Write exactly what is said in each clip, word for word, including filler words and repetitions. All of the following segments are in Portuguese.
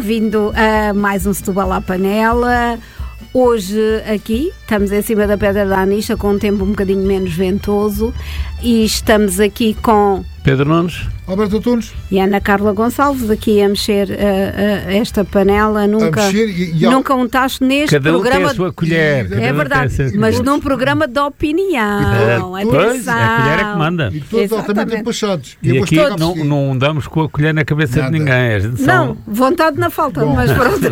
Vindo a mais um Setúbal à Panela. Hoje aqui estamos em cima da Pedra da Anixa com um tempo um bocadinho menos ventoso e estamos aqui com Pedro Nunes, Alberto Antunes e Ana Carla Gonçalves aqui a mexer uh, uh, esta panela. Nunca, e, e nunca um tacho neste cada um programa. tem a sua colher. É verdade, mas num programa de opinião. É, pois, a colher é que manda. E todos altamente empachados. E, e aqui todos... não, não damos com a colher na cabeça Nada. de ninguém. A gente Não, só... vontade na falta, Bom. mas pronto.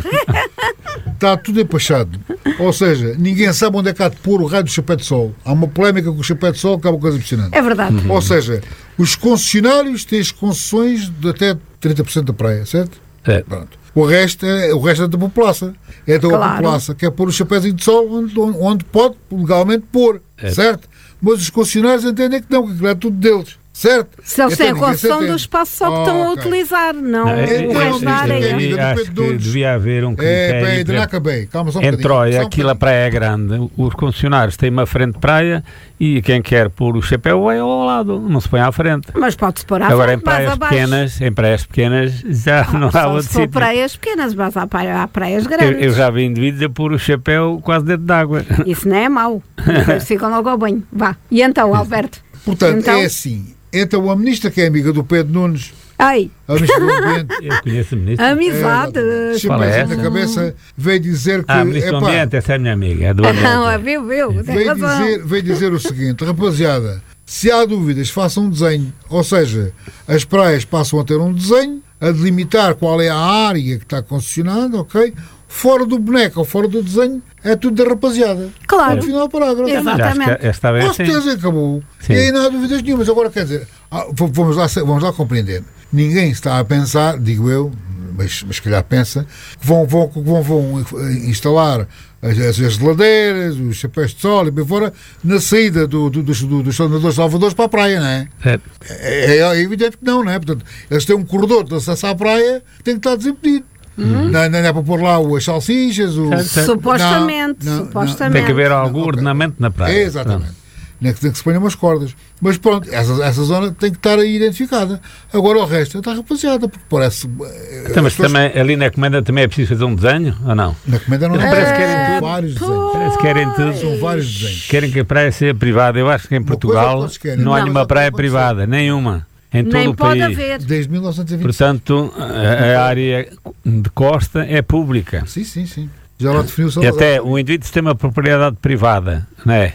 Está tudo empachado. Ou seja, ninguém sabe onde é que há de pôr o raio do chapéu de sol. Há uma polémica com o chapéu de sol que é uma coisa impressionante. É verdade. Uhum. Ou seja, os concessionários têm as concessões de até trinta por cento da praia, certo? É. Pronto. O resto é, o resto é da população. É da Claro. população que é pôr o chapéuzinho de sol onde, onde pode legalmente pôr, É. certo? Mas os concessionários entendem que não, que aquilo é tudo deles, certo? Se eles têm a Então, ninguém se concessão do entende. espaço só que Ah, estão a ok. utilizar, não, Não, é- o Então, resto da isto é área. amiga do acho Pedro que Nunes. devia haver um É, critério. peraí, ainda não para- acabei. Calma só um Em bocadinho. Troia, Só um aquilo a bocadinho. praia é grande, os concessionários têm uma frente de praia e quem quer pôr o chapéu vai ao lado, não se põe à frente. Mas pode-se pôr à Agora em frente, mais praias abaixo. pequenas, em praias pequenas já não há Só outro se for sítio. praias pequenas, mas há, praia- há praias Eu, grandes. eu já vi indivíduos a pôr o chapéu quase dentro d'água. Isso não é mau. Depois ficam logo ao banho. Vá. E então, Alberto? Portanto, Então? é assim. Então, a ministra que é amiga do Pedro Nunes, Ai, a ministra do Ambiente, Eu conheço a ministra. amizade. Qual é chapéuzinho essa? na cabeça, veio dizer que. Ah, a ministra do epá, Ambiente, essa é a minha amiga. É do ambiente. Não, viu, viu. Tem veio, razão. dizer, veio dizer o seguinte, rapaziada, se há dúvidas, façam um desenho. Ou seja, as praias passam a ter um desenho, a delimitar qual é a área que está concessionada, ok? Fora do boneco ou fora do desenho, é tudo da rapaziada. Claro. No final do parágrafo. Exato. Já acho que Exatamente. esta vez Com sim. certeza acabou. Sim. E aí não há dúvidas nenhumas. Agora, quer dizer, ah, v- vamos lá, se- vamos lá compreender. Ninguém está a pensar, digo eu, mas, mas se calhar pensa, que vão, vão, que vão, vão instalar as, as geladeiras, os chapéus de sol e bem fora, na saída do, do, dos, do, dos sonadores salvadores para a praia, não é? É. É, é evidente que não, não é? Portanto, eles têm um corredor de acesso à praia que tem que estar desimpedido. Não, não é para pôr lá as salsichas, o... Certo, certo. Supostamente, Não, não, supostamente. Tem que haver algum Não, ok. ordenamento na praia. É, exatamente. Nem que, tem que se ponham umas cordas. Mas pronto, essa, essa zona tem que estar aí identificada. Agora o resto está rapaziada, porque parece. eh, Então, mas as pessoas- também, ali na comenda também é preciso fazer um desenho, ou não? Na comenda não Eles tem. parece que querem São tudo. vários desenhos. Parece que querem tudo. São vários desenhos. Querem que a praia seja privada. Eu acho que em Uma coisa Portugal que eles querem, não há não, nenhuma mas praia não pode ser. privada, nenhuma. Em todo Nem o pode país. haver. Desde mil novecentos e vinte. Portanto, a, a área de costa é pública. Sim, sim, sim. Já lá definiu o E Salvador. até o indivíduo tem uma propriedade privada, não é?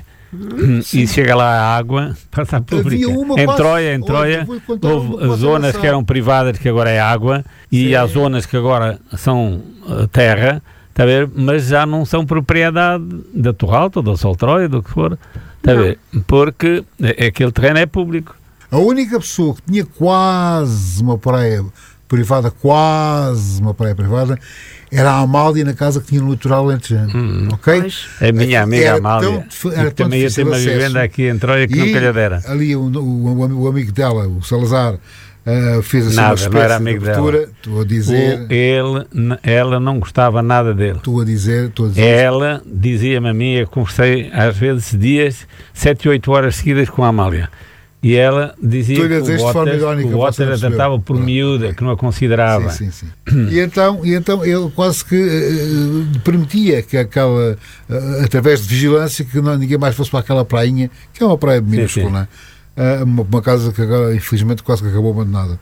E chega lá a água, passa a pública. uma Em quase- Troia, em Olha, Troia, vou-lhe contar houve uma coisa zonas engraçada. que eram privadas, que agora é água, e Sim. há zonas que agora são uh, terra, está a ver? Mas já não são propriedade da Torralta, ou da Soltroia, do que for, está a ver? Porque eh, aquele terreno é público. A única pessoa que tinha quase uma praia privada, quase uma praia privada, era a Amália na casa que tinha no litoral alentejano. Hum. Ok? Pois. A minha amiga Era Amália, tão dif- era que tão também ia ter difícil uma acesso. vivenda aqui em Troia que E nunca lhe dera. ali o, o, o amigo dela, o Salazar, uh, fez assim Nada, uma espécie não era amigo de dela. abertura. Estou a dizer, O- ele, n- ela não gostava nada dele. estou a dizer, estou a dizer. Ela dizia-me a mim, eu conversei às vezes dias, sete, oito horas seguidas com a Amália. E ela dizia Estou-lhe a que dizer o isto de forma Waters, irónica, que o você Waters não a tratava percebeu. por Pronto. miúda, que não a considerava. Sim, sim, sim. E então, e então ele quase que eh, permitia que aquela, eh, através de vigilância, que não, ninguém mais fosse para aquela prainha, que é uma praia minúscula, sim. não é? Eh, uma, uma casa que agora, infelizmente, quase que acabou abandonada.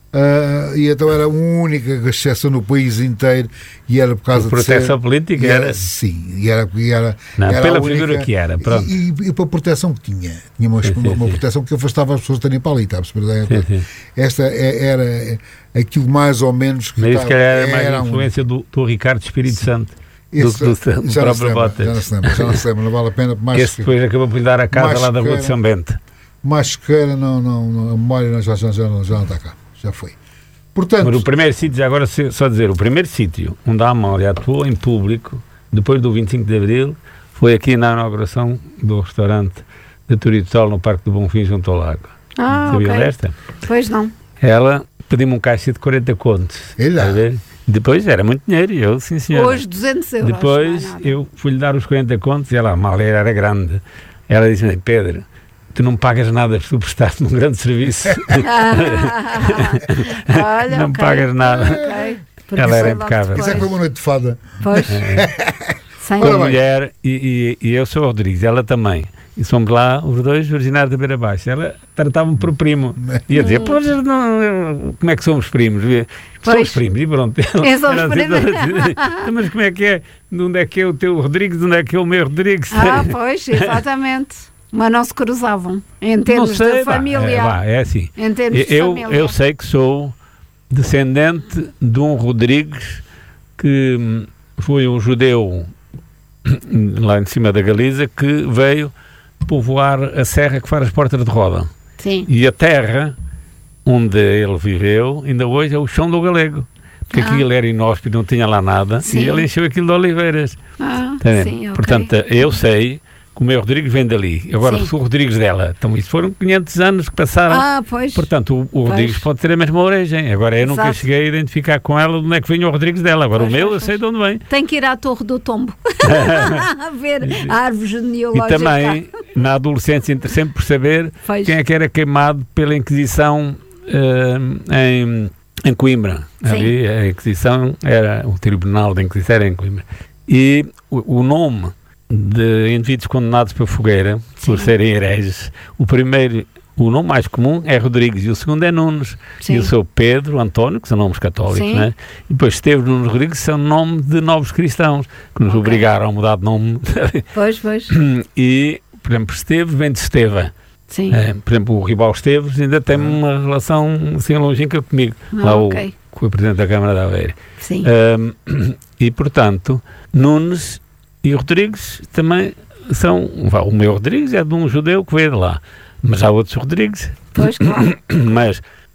Eh, e então era a única exceção no país inteiro e era por causa Por de ser, proteção política e era. sim, e era, e era, Não, era pela a única- figura que era, pronto. E, e, e pela proteção que tinha. Tinha uma, Sim, sim, uma, uma sim. proteção que afastava as pessoas de terem para ali, está a perceber? Sim, sim. Esta é- era aquilo mais ou menos que Mas isso estava- se calhar era mais era a a influência do, do Ricardo Espírito Santo, do, Esse- do, do já não se próprio lembra, Waters. já não se lembra, já não se lembra, não vale a pena, mais Esse depois acabou por lhe dar a casa mais lá da Rua de que São Bento. mais sequer, não, não, não, a memória não, já, já, já, não, já não está cá, já foi. Portanto, Mas o primeiro sítio, já agora se- só dizer, o primeiro sítio onde a Amália atuou em público, depois do vinte e cinco de Abril, foi aqui na inauguração do restaurante de Torito Sol no Parque do Bonfim, junto ao lago. Ah, Sabiam ok. desta? Pois não. Ela pediu-me um caixa de quarenta contos. Ele lá. Está a ver? Depois era muito dinheiro, e eu, sim senhora. Hoje duzentos euros. Depois não é nada. eu fui-lhe dar os quarenta contos e ela, a Amália era grande. Ela disse-me, Pedro, tu não pagas nada porque tu prestaste um grande serviço. Ah, olha, Não ok. pagas nada. Ok. Porque ela era foi logo impecável. depois. Isso é que foi uma noite de fada. Pois. Sem Com a Ora bem. mulher e, e, e eu sou o Rodrigues, ela também. E somos lá os dois originários da Beira Baixa. Ela tratava-me por primo. E eu dizia, pois, não, como é que somos primos? Somos Pois. primos, e pronto. É, somos Era assim, primos. assim, mas como é que é? De onde é que é o teu Rodrigues? De onde é que é o meu Rodrigues? Ah, pois, exatamente. Mas não se cruzavam em Não termos sei, de pá, família. É, pá, é assim. Em termos de Eu, família. eu sei que sou descendente de um Rodrigues que hum, foi um judeu lá em cima da Galiza que veio povoar a serra que faz as Portas de Roda. Sim. E a terra onde ele viveu ainda hoje é o chão do Galego. Porque Ah. aquilo era inóspito, não tinha lá nada. Sim. E ele encheu aquilo de oliveiras. Ah, Tá vendo? sim, ok. Portanto, eu sei que o meu Rodrigues vem dali. Agora, Sim. sou o Rodrigues dela. Então, isso foram quinhentos anos que passaram. Ah, pois. Portanto, o, o Rodrigues Pois. pode ter a mesma origem. Agora, eu nunca Exato. cheguei a identificar com ela de onde é que vem o Rodrigues dela. Agora, Pois, o meu, pois, eu sei de onde vem. Tem que ir à Torre do Tombo. A ver a árvore E genealógica. também, na adolescência, entre sempre por saber Pois. quem é que era queimado pela Inquisição eh, em, em Coimbra. Sim. Ali, a Inquisição era, o Tribunal da Inquisição era em Coimbra. E o, o nome de indivíduos condenados por fogueira, por Sim. serem hereges, o primeiro, o nome mais comum é Rodrigues e o segundo é Nunes. Sim. E eu sou Pedro, António, que são nomes católicos, Sim. né? E depois Esteves, Nunes, Rodrigues são nome de novos cristãos, que nos Ok. obrigaram a mudar de nome. Pois, pois. E, por exemplo, Esteves vem de Esteva. Sim. É, por exemplo, o Ribal Esteves ainda tem uma relação assim longínqua comigo, Ah, lá ok. o, que foi Presidente da Câmara de Aveiro. Sim. Um, e, portanto, Nunes e Rodrigues também são... vá, o meu Rodrigues é de um judeu que veio de lá, mas há outros Rodrigues. Pois, claro. Mas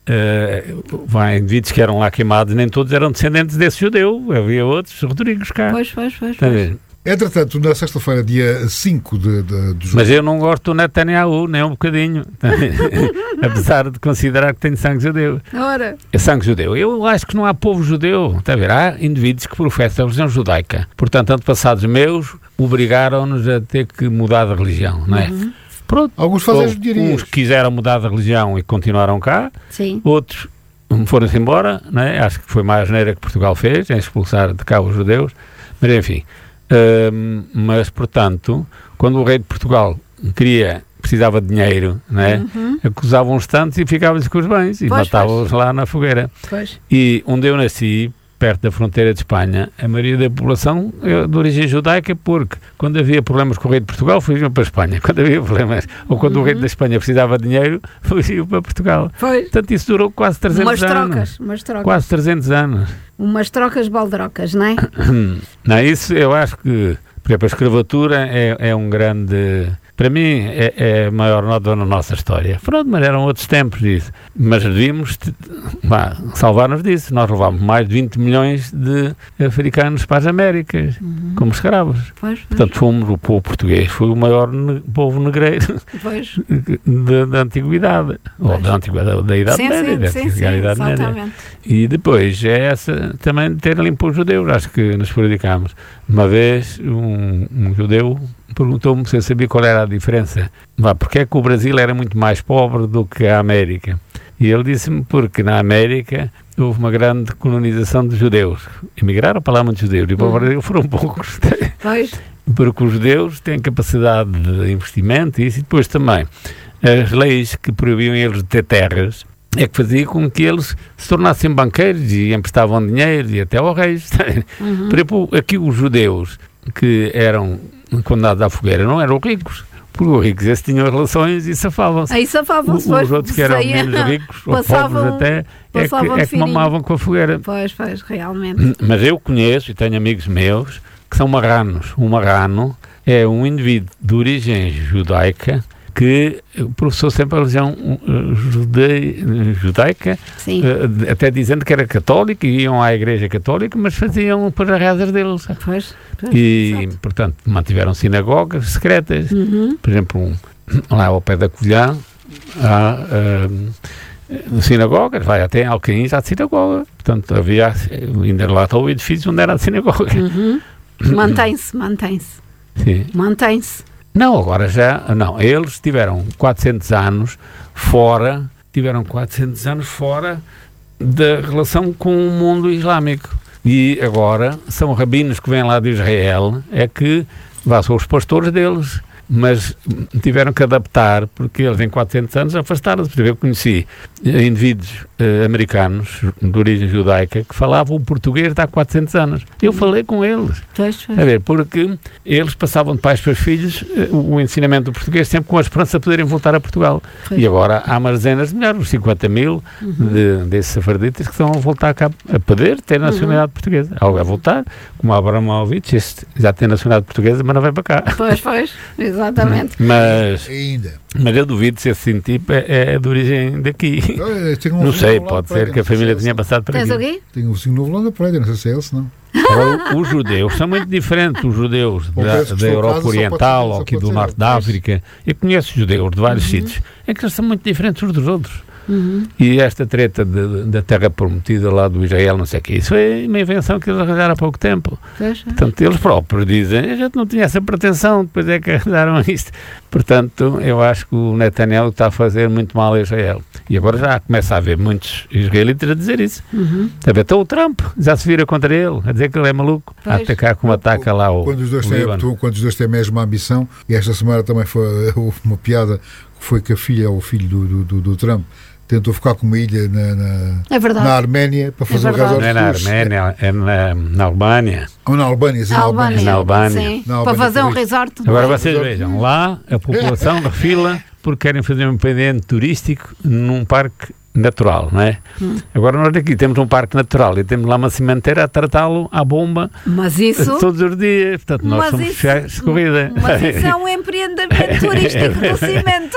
uh, vai, indivíduos que eram lá queimados, nem todos eram descendentes desse judeu, havia outros Rodrigues cá. Pois, pois, pois. Está a pois. ver? Entretanto, na sexta-feira, dia cinco de, de, de julho. Mas eu não gosto do Netanyahu, nem um bocadinho. Apesar de considerar que tenho sangue judeu. Ora, É sangue judeu. Eu acho que não há povo judeu. Está a ver? Há indivíduos que professam a religião judaica. Portanto, antepassados meus obrigaram-nos a ter que mudar de religião, não é? Uhum. Pronto. Alguns fazem Houve judiarias. uns que quiseram mudar de religião e continuaram cá. sim. Outros foram-se embora, não é? Acho que foi mais a asneira que Portugal fez, em expulsar de cá os judeus. Mas, enfim... Hum, mas, portanto, quando o rei de Portugal queria, precisava de dinheiro, não é? Uhum. Acusavam-os tantos e ficavam-lhes com os bens e Pois, matavam-os lá na fogueira. Pois. E onde eu nasci, perto da fronteira de Espanha, a maioria da população é de origem judaica, porque quando havia problemas com o rei de Portugal, fugiam para a Espanha. Quando havia problemas, ou quando Uhum. o rei da Espanha precisava de dinheiro, fugiam para Portugal. Pois. Portanto, isso durou quase trezentos Umas anos. trocas, umas trocas. Quase trezentos anos. Umas trocas baldrocas, não é? Não, isso eu acho que, por exemplo, a escravatura é, é um grande... Para mim, é, é a maior nota na nossa história. Pronto, mas eram outros tempos disso. Mas devíamos vá, salvar-nos disso. Nós levámos mais de vinte milhões de africanos para as Américas, Uhum. como escravos. Pois, pois. Portanto, fomos, o povo português foi o maior ne- povo negreiro Pois. da, da Antiguidade. Ou Pois. da Antiguidade, da Idade Sim, Média. da sim, sim, sim, Antiguidade Idade Média. exatamente. E depois é essa também de ter limpo os judeus, acho que nos prejudicámos. Uma vez um, um judeu perguntou-me se eu sabia qual era a diferença. Vá, porque é que o Brasil era muito mais pobre do que a América? E ele disse-me porque na América houve uma grande colonização de judeus. Emigraram para lá muitos judeus e para o Uhum. Brasil foram poucos. Pois. Porque os judeus têm capacidade de investimento e isso, e depois também as leis que proibiam eles de ter terras é que fazia com que eles se tornassem banqueiros e emprestavam dinheiro e até ao reis. Uhum. Por exemplo, aqui os judeus que eram condenados à fogueira não eram ricos, porque os ricos esses tinham relações e safavam-se. Aí Os, safavam-se. os outros que eram saía- menos ricos, ou passavam- pobres até, é que, passavam é que fininho. mamavam com a fogueira. Pois, pois, realmente. Mas eu conheço e tenho amigos meus que são marranos. Um marrano é um indivíduo de origem judaica que professou sempre a religião uh, jude- judaica, Sim. uh, até dizendo que era católico e iam à igreja católica, mas faziam para as rezas deles. Pois. pois, E, exato. portanto, mantiveram sinagogas secretas. Uhum. Por exemplo, um, lá ao pé da Covilhã há uh, sinagogas, vai até em Alcaíns há sinagoga. Portanto, havia, ainda lá está o edifício onde era a sinagoga. Uhum. Mantém-se, mantém-se. Sim. Mantém-se. Não, agora já, não, eles tiveram quatrocentos anos fora, tiveram quatrocentos anos fora da relação com o mundo islâmico. E agora são rabinos que vêm lá de Israel, é que lá são os pastores deles, mas tiveram que adaptar, porque eles em quatrocentos anos afastaram-se. Por exemplo, eu conheci indivíduos uh, americanos de origem judaica que falavam português de há quatrocentos anos. Eu falei com eles. A ver, porque eles passavam de pais para os filhos uh, o ensinamento do português sempre com a esperança de poderem voltar a Portugal. Pois. E agora há umas dezenas de milhares, uns cinquenta mil uhum. de, desses safarditas que estão a voltar cá a poder ter nacionalidade uhum. portuguesa. Algo a voltar, como Abramovich, este já tem nacionalidade portuguesa, mas não vai para cá. Pois, pois. Exatamente. Mas, ainda. mas eu duvido se esse tipo é, é de origem daqui. Um não sei, pode ser que a família tenha passado por aqui. Tens o quê? Tenho um vizinho novo lá da Praia, não sei se é ele, se não. Agora, os judeus são muito diferentes, os judeus da, da Europa Oriental ou aqui do Norte da África. Eu conheço judeus de vários uhum. sítios, é que eles são muito diferentes uns dos outros. Uhum. E esta treta de, da terra prometida lá do Israel, não sei o que, isso foi uma invenção que eles arranjaram há pouco tempo. Fecha. Portanto, eles próprios dizem, a gente não tinha essa pretensão, depois é que arranjaram isto. Portanto, eu acho que o Netanyahu está a fazer muito mal a Israel. E agora já começa a haver muitos israelitas a dizer isso. Uhum. Então o Trump já se vira contra ele, a dizer que ele é maluco, pois. A atacar como ataca lá o, quando os dois o têm, Líbano. Quando os dois têm a mesma ambição, e esta semana também foi, houve uma piada, que foi que a filha ou o filho do, do, do Trump tentou ficar com uma ilha na, na, é na Arménia para fazer é o gás Não é na Arménia, é na, na Albânia. Ou na Albânia, sim, na Albânia. Na Albânia. Sim, na Albânia. Para fazer um resort. Agora vocês vejam, lá a população da fila porque querem fazer um empreendimento turístico num parque natural, não é? Hum. Agora nós aqui temos um parque natural e temos lá uma cimenteira a tratá-lo à bomba. Mas isso... todos os dias, portanto nós mas somos isso, de corrida. Mas isso é um empreendimento turístico do cimento.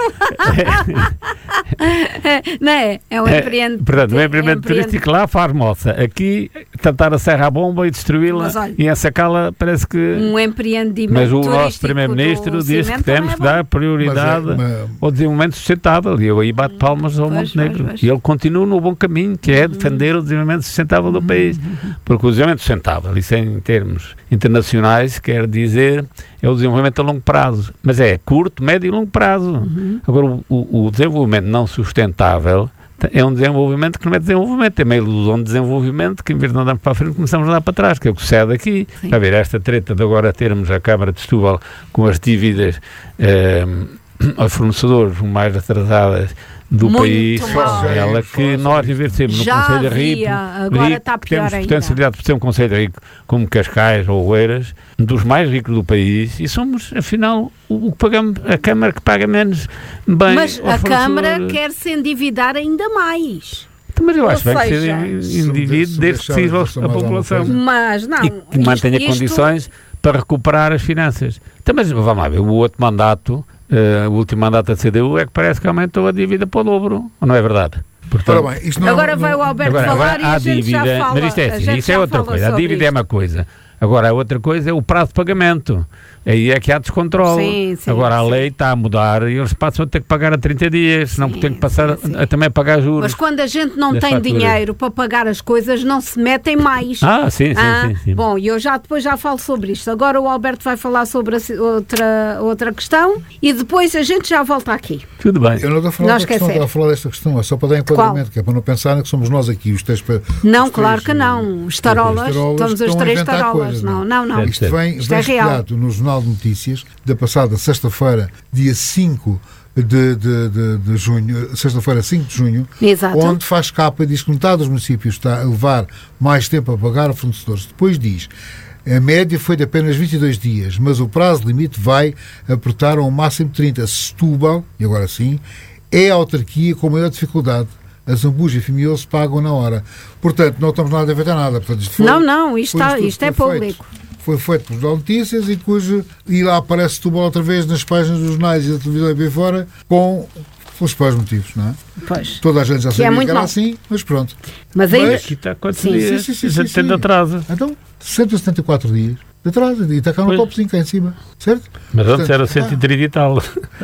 Não é? É um empreendimento... Portanto, um empreendimento turístico lá faz moça. Aqui, tratar a serra à bomba e destruí-la e ensacá-la parece que... Um empreendimento Mas o turístico nosso Primeiro-Ministro diz que temos que dar prioridade mas é, mas... ao desenvolvimento sustentável. E eu aí bato palmas ao pois, Montenegro. Pois, pois. E ele continua no bom caminho, que é defender o desenvolvimento sustentável do país. Porque o desenvolvimento sustentável, isso em termos internacionais, quer dizer, é o desenvolvimento a longo prazo. Mas é curto, médio e longo prazo. Uhum. Agora, o, o desenvolvimento não sustentável é um desenvolvimento que não é desenvolvimento, é meio ilusão de desenvolvimento que, em vez de andarmos para a frente, começamos a andar para trás, que é o que sucede aqui. Sim. Para ver esta treta de agora termos a Câmara de Setúbal com as dívidas eh, aos fornecedores mais atrasadas do muito país, mal. Ela que nós, em vez de sermos no Conselho Rico, agora rico está pior temos ainda. potencialidade de ser um Conselho Rico como Cascais ou Oeiras, dos mais ricos do país, e somos, afinal, o que pagamos, a Câmara que paga menos bem. Mas a Câmara quer se endividar ainda mais. Mas eu acho que vai seja, ser indivíduo desde que sirva a população. Mas não. E que mantenha isto... condições para recuperar as finanças. Então, mas vamos lá ver, o outro mandato, uh, o último mandato da C D U é que parece que aumentou a dívida para o dobro, não é verdade? Portanto, bem, isto não, agora não, vai o Alberto agora, falar agora, e a, gente dívida, já fala. Mas isto é assim, isso é outra coisa, a dívida isto. é uma coisa. Agora, a outra coisa é o prazo de pagamento. Aí é que há descontrole. Sim, sim, Agora, a sim. lei está a mudar e eles passam a ter que pagar a trinta dias, senão sim, têm que passar sim, sim. A, a também a pagar juros. Mas quando a gente não tem faturas. dinheiro para pagar as coisas, não se metem mais. Ah, sim, sim, ah, sim, sim. Bom, e eu já depois já falo sobre isto. Agora o Alberto vai falar sobre a, outra, outra questão e depois a gente já volta aqui. Tudo bem. Eu não estou a falar, não da questão, estou a falar desta questão, é só para dar enquadramento, que é para não pensarem que somos nós aqui, os três... Não, os claro três, que não. Os tarolas, estamos os três tarolas. Coisas, não, não, não. Isto vem, Isto vem é real. espelhado no Jornal de Notícias da passada sexta-feira, dia cinco de, de, de, de junho, sexta-feira, cinco de junho, exato. Onde faz capa e diz que metade dos municípios está a levar mais tempo a pagar a fornecedores. Depois diz, a média foi de apenas vinte e dois dias, mas o prazo limite vai apertar a um máximo de trinta. Setúbal, e agora sim, é a autarquia com maior dificuldade. A Zambuja e Fimioso pagam na hora. Portanto, não estamos nada a ver nada. Portanto, isto foi, não, não, isto, está, isto é público. Feito. Foi feito por Jornal de Notícias e depois e lá aparece Setúbal outra vez nas páginas dos jornais e da televisão e bem fora com os pais motivos, não é? Pois. Toda a gente já que sabia é que era mal. assim, mas pronto. Mas ainda... Aqui está quantos sim, dias? Sim, sim, sim, sim, sim. De atraso. Então, cento e setenta e quatro dias de atraso e está cá um topozinho cá em cima, certo? Mas antes era cento e trinta e tal.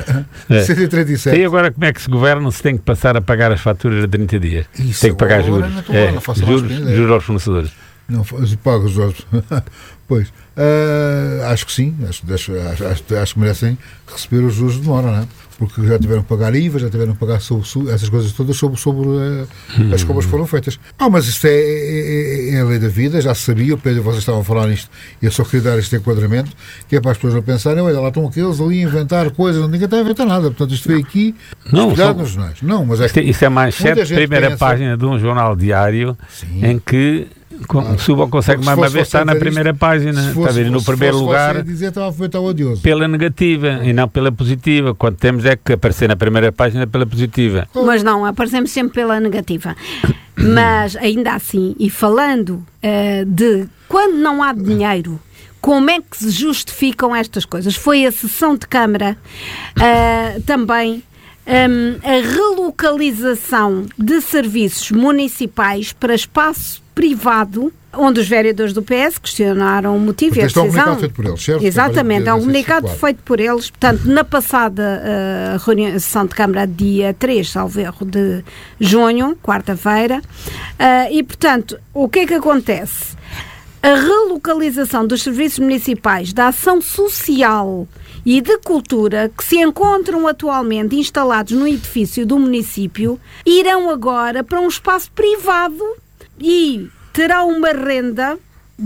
É. cento e trinta e sete. E agora como é que se governa se tem que passar a pagar as faturas a trinta dias? Isso tem que pagar agora, juros. É, juros, juros aos fornecedores. Não paga os outros. Pois, uh, acho que sim, acho, acho, acho, acho que merecem receber os juros de demora, não é? Porque já tiveram que pagar I V A, já tiveram que pagar sobre, sobre, essas coisas todas sobre, sobre uh, hum. as compras que foram feitas. Ah, mas isto é, é, é a lei da vida, já sabia, Pedro, vocês estavam a falar nisto, e eu só queria dar este enquadramento, que é para as pessoas não pensarem, olha, lá estão aqueles ali a inventar coisas, ninguém está a inventar nada, portanto isto veio aqui, não, só, nos jornais. Não, mas é isto, isso é manchete, primeira pensa, página de um jornal diário, sim, em que claro. Suba consegue mais uma vez estar na primeira isto, página, fosse, está a ver, no primeiro lugar dizer, estava a estar odioso. Pela negativa é. E não pela positiva. Quando temos é que aparecer na primeira página pela positiva. Mas não, aparecemos sempre pela negativa. Mas ainda assim, e falando uh, de quando não há dinheiro, como é que se justificam estas coisas? Foi a sessão de Câmara uh, também. Um, a relocalização de serviços municipais para espaço privado, onde os vereadores do P S questionaram o motivo e a decisão. É um comunicado feito por eles, certo? Exatamente, é um comunicado feito por eles. Portanto, na passada uh, reunião, sessão de Câmara, dia três, salvo erro, de junho, quarta-feira, uh, e, portanto, o que é que acontece? A relocalização dos serviços municipais da ação social e de cultura que se encontram atualmente instalados no edifício do município irão agora para um espaço privado e terá uma renda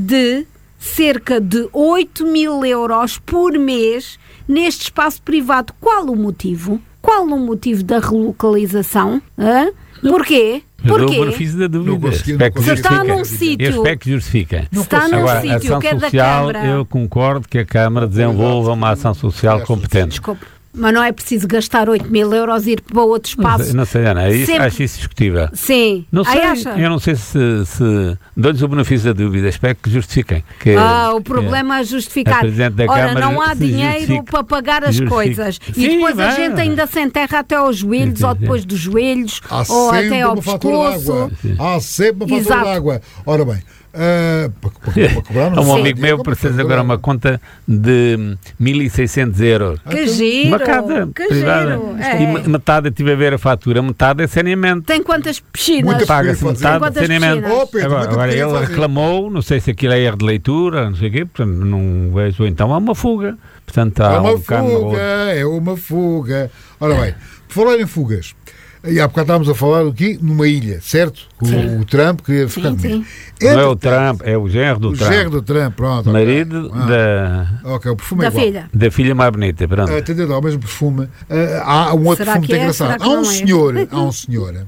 de cerca de oito mil euros por mês neste espaço privado. Qual o motivo? Qual o motivo da relocalização? Hã? Porquê? Porquê? O benefício da dúvida. Se está num sítio. Eu espero que justifica. Se está num Agora, sítio que é da social, Câmara. Eu concordo que a Câmara desenvolva uma ação social competente. Desculpe. Mas não é preciso gastar oito mil euros e ir para outro espaço. Não sei, não sei Ana, isso, Sempre... acho isso discutível. Sim. Não sei, acha? Eu não sei se, se dou-lhes o benefício da dúvida, espero que justifiquem. Que, ah, o problema é justificar. Ora, Câmara não há dinheiro para pagar as justifique. coisas. Sim, e depois vai. a gente ainda se enterra até aos joelhos, ou depois dos joelhos, há ou até ao uma fatura de água. Há sempre uma fatura Exato. de água. Ora bem, Uh, para, para, para cobrar, não um sei. Amigo meu precisa agora uma conta de mil e seiscentos euros. Que giro! Uma casa que privada. Giro. É. E metade, eu estive a ver a fatura, metade é saneamento. Tem quantas piscinas? Paga-se metade de saneamento. Oh, Pedro, agora agora ele fazer. reclamou, não sei se aquilo é erro de leitura, não sei o quê, portanto não vejo. Então há uma fuga. Portanto, há é uma um fuga, é uma fuga. Ora bem, por falar em fugas, e há bocado estávamos a falar aqui numa ilha, certo? O, o Trump queria ficar sim, sim. Não é o Trump, é o genro do o Trump. O genro do Trump, pronto. Marido okay. da... Ok, o perfume da é igual. filha. Da filha mais bonita, pronto. Uh, Entendeu? Ao mesmo perfume. Uh, há um outro Será perfume muito é? engraçado. Há um, é? senhor, há um senhor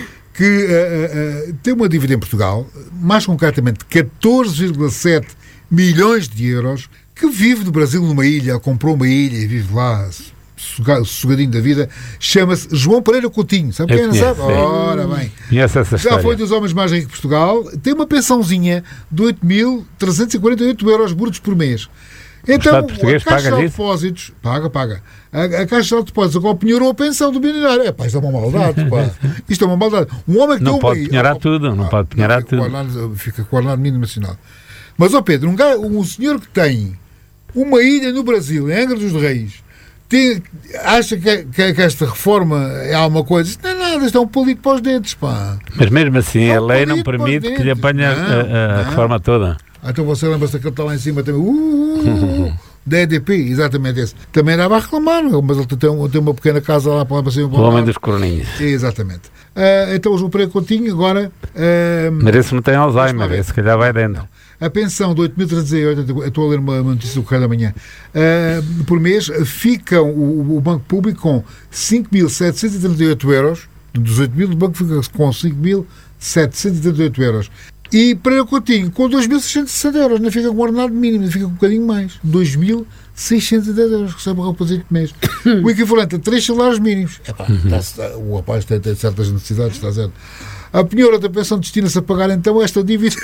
que uh, uh, tem uma dívida em Portugal, mais concretamente catorze vírgula sete milhões de euros, que vive do Brasil numa ilha, comprou uma ilha e vive lá... sugadinho da vida, chama-se João Pereira Coutinho. Sabe quem é? Não sabe? Ora bem. Conhece essa Já foi dos homens mais ricos de Portugal. Tem uma pensãozinha de oito mil trezentos e quarenta e oito euros brutos por mês. Então, a Caixa de Depósitos paga, paga. A, a Caixa de Depósitos agora penhorou a pensão do milionário. É pá, isto é uma maldade, pá. Isto é uma maldade. Um homem que não tem pode uma... penhorar ah, tudo, não ah, pode penhorar tudo. Ordenado, fica com o ordenado mínimo nacional. Mas, ó Pedro, um, gajo, um senhor que tem uma ilha no Brasil, em Angra dos Reis, Tem, acha que, que, que esta reforma é alguma coisa? Isto não é nada, isto é um palito para os dentes, pá. Mas mesmo assim, é um a lei não permite que lhe apanhe a, a, a reforma toda. Ah, então você lembra-se daquele que está lá em cima também? Uh, uh, uh, da E D P, exatamente esse. Também dava a reclamar, mas ele tem, tem uma pequena casa lá para lá para cima. O homem dos coroninhos. Exatamente. Uh, então o João Pereira Coutinho agora... Uh, mas esse não tem Alzheimer, esse se calhar vai dentro. Não. A pensão de oito mil trezentos e oitenta, estou a ler uma notícia do Correio da Manhã, uh, por mês, ficam o, o Banco Público com cinco mil setecentos e trinta e oito euros, dos oito mil, o Banco fica com cinco mil setecentos e trinta e oito euros. E para o Coutinho, com dois mil seiscentos e sessenta euros, não fica com um ordenado mínimo, fica com um bocadinho mais. dois mil seiscentos e dez euros, recebe o rapazito de mês. O equivalente a três salários mínimos. Epá, tá, o rapaz tem, tem certas necessidades, está certo. A penhora da pensão destina-se a pagar então esta dívida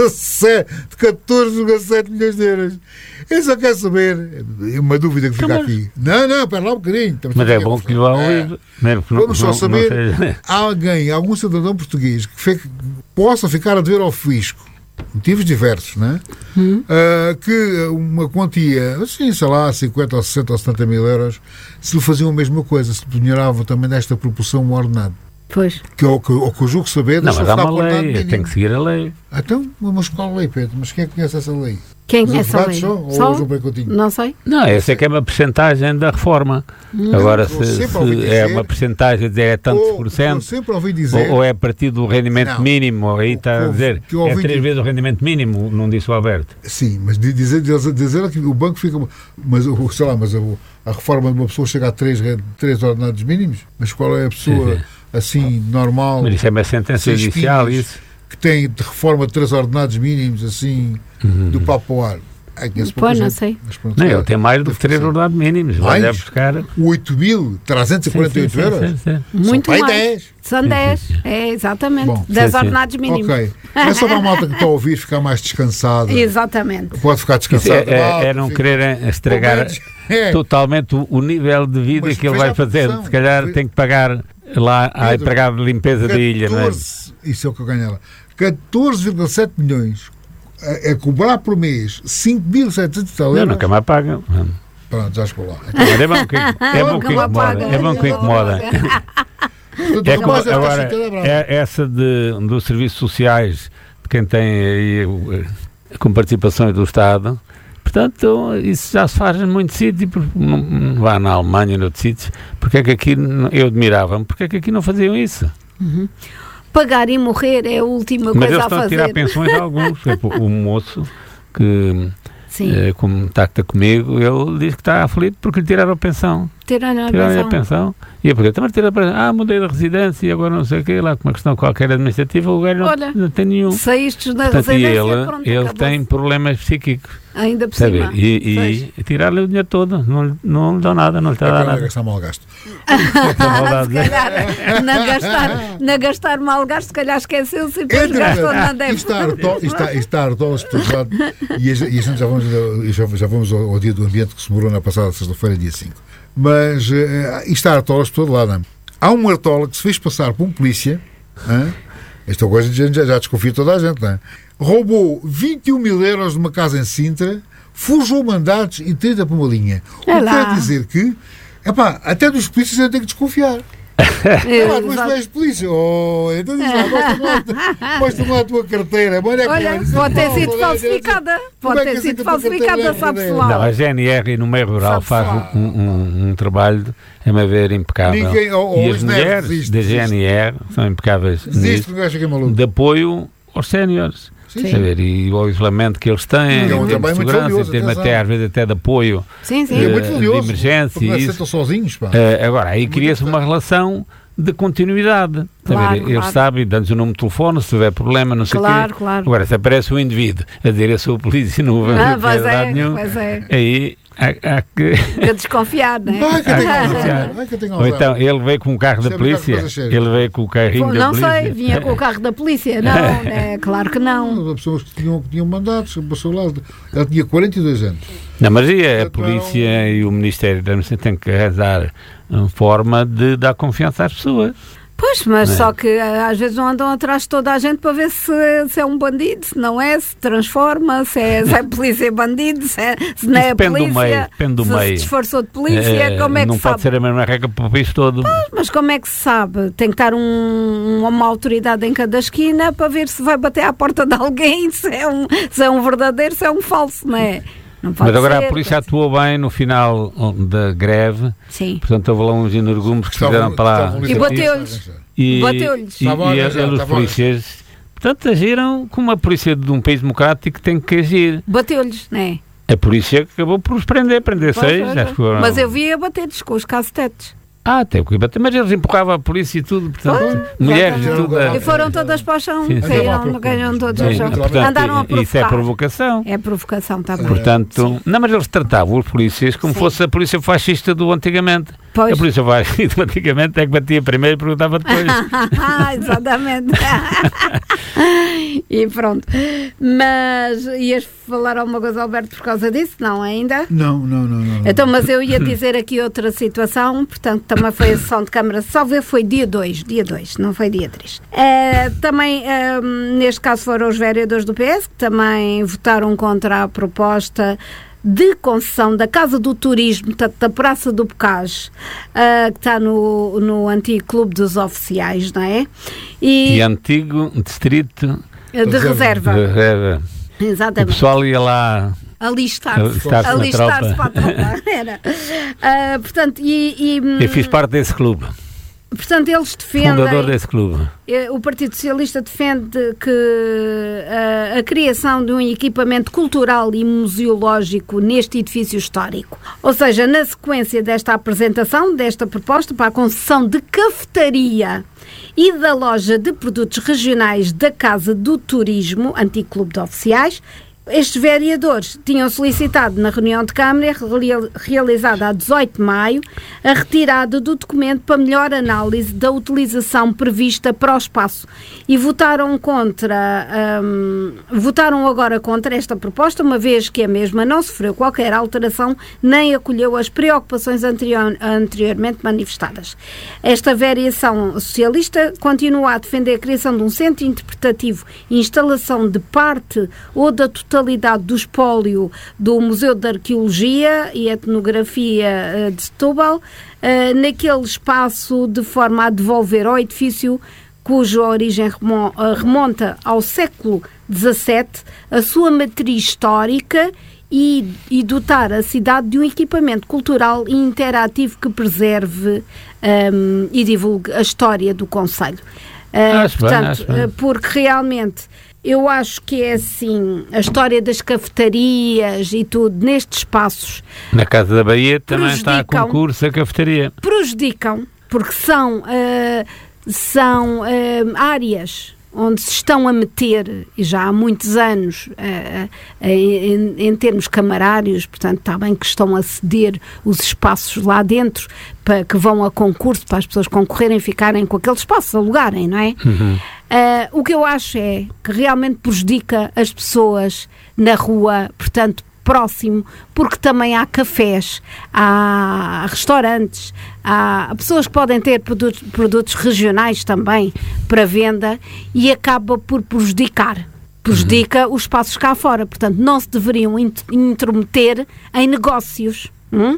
de catorze vírgula sete milhões de euros. Eu só quero saber, é uma dúvida que fica aqui. Não, não, espera lá um bocadinho. Mas é bom que lhe vá ouvir. Vamos só saber, alguém, algum cidadão português que fique, possa ficar a dever ao fisco, motivos diversos, não é? Hum. Uh, que uma quantia, assim, sei lá, cinquenta ou sessenta ou setenta mil euros, se lhe faziam a mesma coisa, se lhe penhoravam também nesta proporção o ordenado. Pois. Que eu, que, eu, que eu julgo saber... Não, mas há uma ordenado lei, mínimo. tem que seguir a lei. Então, mas qual lei, Pedro? Mas quem é que conhece essa lei? Quem Os conhece a lei? advogados só? Só? Ou o João Coutinho? Não sei. Não, essa é que é uma percentagem da reforma. Hum. Agora, Eu se, sempre ouvi se dizer- é uma percentagem, dizer é tantos Ou- por Eu cento, sempre ouvi dizer... ou, ou é a partir do rendimento Não. mínimo, aí O está que a eu- dizer, que eu é ouvi três dizer- vezes o rendimento mínimo, não disse o Alberto. Sim, mas de- dizer, dizer, dizer que o banco fica... Mas, o- sei lá, mas a, a reforma de uma pessoa chega a três, três ordenados mínimos? Mas qual é a pessoa, Sim, sim. assim, normal... Mas isso é uma sentença sem judicial, espinhos, isso. que tem de reforma de três ordenados mínimos, assim, Uhum. do papo ao ar? É que esse Pois, pouca não gente. sei. Mas pronto, Não, é, ele tem mais do que deve três ser. ordenados mínimos. Mais? Vai a buscar. oito mil trezentos e quarenta e oito Sim, sim, euros? sim, sim, sim. Muito São pai mais. dez. São Sim, dez. sim, sim. É, exatamente. Bom, dez sim, sim. ordenados mínimos. Ok. É só para a malta que está a ouvir ficar mais descansada. Exatamente. Pode ficar Isso descansada. é, é- malta, é não fica- querer estragar Pelo menos, é. totalmente o, o nível de vida Mas que ele veja vai a fazer. produção. Se calhar Ve- tem que pagar lá à Pedro, empregada de limpeza da ilha, não é? catorze, isso é o que eu ganhava. catorze vírgula sete milhões a, a cobrar por mês cinco mil e setecentos Não, euros. nunca mais paga. Pronto, já chegou lá. Mas é bom que, é bom que Nunca mais incomoda. paga. É bom que incomoda. Portanto, É o como, rapaz deve estar agora, chateado, é bravo. é essa de, dos serviços sociais, de quem tem aí o- com participações do Estado, portanto, isso já se faz em muitos sítios, porque não, não vá na Alemanha, noutros sítios, porque é que aqui, não- eu admirava-me, porque é que aqui não faziam isso? Pagar e morrer é a última Mas coisa eles a estão a fazer. tirar pensões a alguns, por exemplo, o moço que Sim, eh, contacta comigo, ele diz que está aflito porque lhe tiraram a pensão. tiraram a Tiraram a pensão. pensão. E eu perguntei, mas tiraram a pensão. Ah, mudei de residência e agora não sei o quê, lá com uma questão qualquer administrativa, o gajo não, Olha, não tem nenhum. Saíste da Portanto, e residência, ele, pronto, ele acabou-se. tem problemas psíquicos, Ainda por sabe? cima. E, e tirar-lhe o dinheiro todo, não, lhe- não lhe dão nada, não lhe está a dar Aquela nada. gastar mal gasto. Essa maldade, Se né? calhar, na gastar, na gastar mal gasto, se calhar esqueceu-se e depois gastou onde não deve. Isto está a arto- isto está- isto está a artolas por todo lado. E a gente e a gente já vamos, já, já vamos ao, ao dia do ambiente que se demorou na passada sexta-feira, dia cinco. Mas eh, isto está a artolas por todo lado. Não? Há um artola que se fez passar por um polícia. Hein? Esta coisa a gente já, já desconfia toda a gente. Não é? Roubou vinte e um mil euros de uma casa em Sintra, forjou mandados e trinta por uma linha. O É que lá. quer dizer que, epá, até dos polícias a gente tem que desconfiar. É, Ah, mas tu és polícia. Oh, então diz lá, mostra-me lá, mostra-me lá a tua carteira. Olha, Olha, aqui, pode ter oh, sido olha, falsificada. Como Pode é que ter assim sido que a tua falsificada, carteira é sabe-se verdadeira? Não, lá. a G N R no meio rural Sabe-se faz lá. um, um- um trabalho, a meu ver, impecável. Ninguém- oh, oh, e as isto não é mulheres resiste, da G N R são impecáveis Existe nisso, um gajo que é maluco. de apoio aos séniores. Sim. Saber, e ao isolamento que eles têm, É um em termos trabalho de muito segurança, valioso, em termos atenção. até, às vezes até de apoio Sim, E sim. é muito de valioso. emergência Porque e não isso. sentam sozinhos, pá. Eh, agora, aí cria-se uma importante. relação de continuidade. Está a ver? Claro, Eles claro. sabem, dão-nos o número de telefone, se tiver problema, não sei o Claro, quê. claro. Agora, se aparece um indivíduo a dizer eu sou a polícia, não vou Ah, a pois lado é, nenhum, pois é. aí há, há que. Fica desconfiado, não Ai, é? que eu tenho Ah, Alzheimer. já. Ai, que eu tenho Ou Alzheimer. então, ele veio com o carro da Isso é brincar com polícia, coisas sérias. ele veio com o carrinho Pô, da não polícia. sei, vinha com o carro da polícia. Não, né? Claro que não. As pessoas que tinham, que tinham mandados, passou lá. Ela tinha quarenta e dois anos. Não, mas aí a Então- polícia e o Ministério da Administração têm que arranjar uma forma de dar confiança às pessoas. Pois, mas Não é? só que eh, às vezes não andam atrás de toda a gente para ver se, se é um bandido, se não é, se transforma, se é, se é polícia bandido, se, é, se não é Isso depende do polícia, meio, depende do se meio. se disfarçou de polícia, Eh, como é que não se pode sabe? ser a mesma regra para o país todo. Mas como é que se sabe? Tem que estar um- uma autoridade em cada esquina para ver se vai bater à porta de alguém, se é um, se é um verdadeiro, se é um falso, não é? Não pode Mas agora ser, a polícia quer dizer. atuou bem no final da greve, Sim. portanto houve lá uns energúmeos que Estavam- fizeram para lá. estavam E bateu-lhes. E, Bateu-lhes. e, Estavam a e arranjar, os estavam a polícias, portanto, agiram como a polícia de um país democrático tem que agir. Bateu-lhes, não é? A polícia acabou por os prender, prender Pois, seis, pois, acho que foram. Mas eu via bater-lhes com os cacetetes. Ah, tem que bater, mas eles empurravam a polícia e tudo, portanto, mulheres e exatamente. tudo. Ah, E foram todas para o chão, sim, sim. caíram, caíram todos ao Sim, chão. portanto, Andaram a isso é provocar. provocação. É provocação, está bem. Portanto, não, mas eles tratavam os polícias como Sim. fosse a polícia fascista do antigamente. Pois. A polícia fascista do antigamente é que batia primeiro e perguntava depois. Exatamente. E pronto. Mas ias falar alguma coisa, Alberto, por causa disso? Não, ainda? Não, não, não, não. Então, mas eu ia dizer aqui outra situação, portanto, também foi a sessão de Câmara, só ver foi dia dois, dia dois, não foi dia três. Eh, também, eh, neste caso, foram os vereadores do P S, que também votaram contra a proposta de concessão da Casa do Turismo, portanto, da Praça do Bocage, uh, que está no, no antigo Clube dos Oficiais, não é? E, e antigo distrito de reserva. De reserva. Exatamente. O pessoal ia lá alistar-se alistar-se para a tropa. Era. Uh, portanto, e, e... Eu fiz parte desse clube. Portanto, eles defendem... Fundador desse clube. O Partido Socialista defende que a, a criação de um equipamento cultural e museológico neste edifício histórico. Ou seja, na sequência desta apresentação, desta proposta para a concessão de cafetaria e da loja de produtos regionais da Casa do Turismo, antigo Clube de Oficiais, estes vereadores tinham solicitado na reunião de Câmara, realizada a dezoito de maio, a retirada do documento para melhor análise da utilização prevista para o espaço e votaram contra, hum, votaram agora contra esta proposta, uma vez que a mesma não sofreu qualquer alteração nem acolheu as preocupações anterior, anteriormente manifestadas. Esta variação socialista continua a defender a criação de um centro interpretativo e instalação de parte ou da totalidade totalidade do espólio do Museu de Arqueologia e Etnografia de Setúbal, naquele espaço, de forma a devolver ao edifício, cuja origem remonta ao século dezassete, a sua matriz histórica e, e dotar a cidade de um equipamento cultural e interativo que preserve um, e divulgue a história do concelho. Uh, acho portanto, bem, acho bem. Porque realmente eu acho que é assim, a história das cafetarias e tudo, nestes espaços... Na Casa da Bahia também está a concurso a cafetaria. Prejudicam, porque são, uh, são uh, áreas onde se estão a meter, e já há muitos anos, uh, uh, em, em termos camarários, portanto, está bem que estão a ceder os espaços lá dentro, para, que vão a concurso, para as pessoas concorrerem, ficarem com aquele espaço, alugarem, não é? Uhum. Uh, o que eu acho é que realmente prejudica as pessoas na rua, portanto, próximo, porque também há cafés, há restaurantes, há pessoas que podem ter produtos, produtos regionais também para venda e acaba por prejudicar. Prejudica uhum. os espaços cá fora. Portanto, não se deveriam intrometer em negócios. Hum?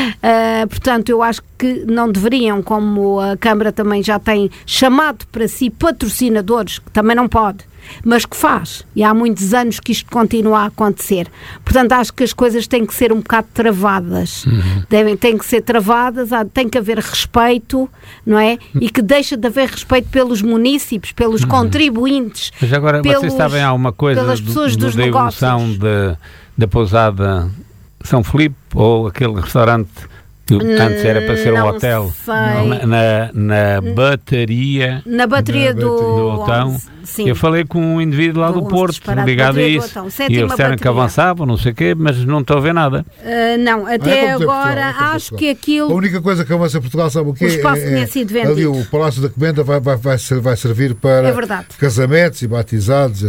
Uh, portanto, eu acho que não deveriam, como a Câmara também já tem chamado para si patrocinadores, que também não pode, mas que faz, e há muitos anos que isto continua a acontecer. Portanto, acho que as coisas têm que ser um bocado travadas, uhum. Devem, têm que ser travadas, tem que haver respeito, não é? E que deixa de haver respeito pelos municípios, pelos uhum. contribuintes. Mas agora, pelos, vocês sabem alguma coisa pelas pessoas do, do, dos da evolução de, da pousada São Filipe, ou aquele restaurante que antes era para ser um não hotel, sei. na, na, na bateria na bateria do, do Otão. Sim. Eu falei com um indivíduo lá do, do Porto, ligado a isso, e eles disseram que avançavam, não sei o quê, mas não estou a ver nada. Uh, não, até ah, é agora Portugal, acho que aquilo... A única coisa que avança em Portugal, sabe o quê? O espaço é, tinha sido vendido. Ali o Palácio da Comenda vai, vai, vai, ser, vai servir para é casamentos e batizados.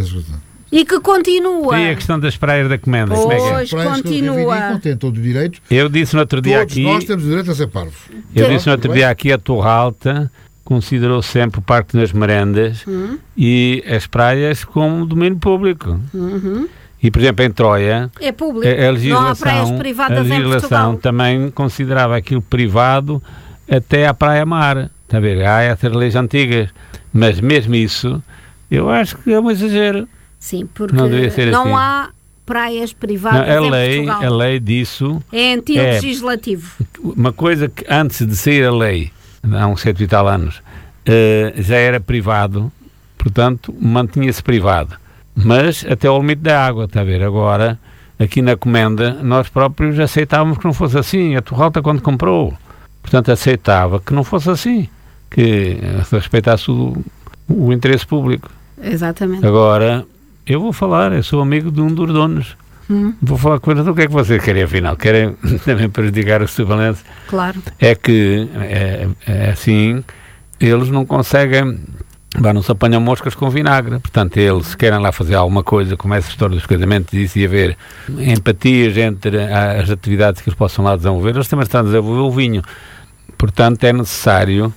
E que continua. E a questão das praias da Comenda. Pois, como é que é? continua. Tem todo o direito. Eu disse no outro dia Todos aqui... nós temos o direito a ser parvos. Eu Tem. disse no outro dia aqui, a Torre Alta considerou sempre o Parque das Merendas uhum. e as praias como domínio público. Uhum. E, por exemplo, em Troia, é público. A, a legislação, não há praias privadas a legislação em também considerava aquilo privado até à praia-mar. Está a ver? Há essas leis antigas. Mas mesmo isso, eu acho que é um exagero. Sim, porque não, não assim. há praias privadas não, a em lei, Portugal. A lei disso... É anti-legislativo. É uma coisa que antes de sair a lei, há uns sete e tal anos, uh, já era privado, portanto, mantinha-se privado. Mas até ao limite da água, está a ver? Agora, aqui na Comenda, nós próprios aceitávamos que não fosse assim. A Torre Alta, quando comprou, portanto, aceitava que não fosse assim, que se respeitasse o, o interesse público. Exatamente. Agora... Eu vou falar, eu sou amigo de um dos donos. Hum. Vou falar com eles. O que é que vocês querem, afinal? Querem também prejudicar os setubalenses? Claro. É que, é, é assim, eles não conseguem... Bah, não se apanham moscas com vinagre. Portanto, eles querem lá fazer alguma coisa, como essa história dos casamentos, e isso, e haver empatias entre as atividades que eles possam lá desenvolver. Eles também estão a desenvolver o vinho. Portanto, é necessário